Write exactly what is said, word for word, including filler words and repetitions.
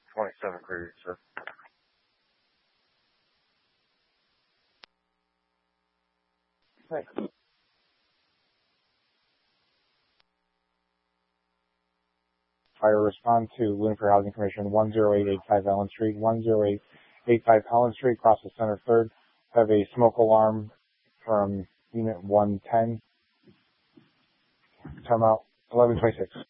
twenty-seven clear, sir. Thanks. Fire, respond to Lunafair Housing Commission one zero eight eight five Allen Street, one zero eight eight five Allen Street, across the center third. Have a smoke alarm from unit one ten. Time out eleven twenty-six.